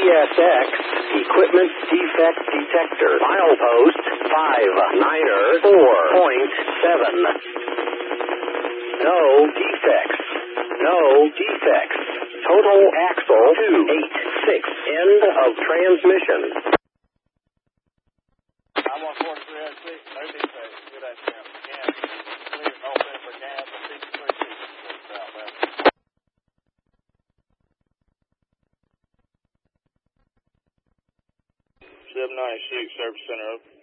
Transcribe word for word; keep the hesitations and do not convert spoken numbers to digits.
S X Equipment Defect Detector. Milepost five niner four point seven. No defects. No defects. Total axle two eight six. End of transmission. I'm on forty-three oh six. No defects. Good afternoon. Gas. Clear. Open for gas. I'm fifty-three sixty-six southbound. seven ninety-six Service Center open.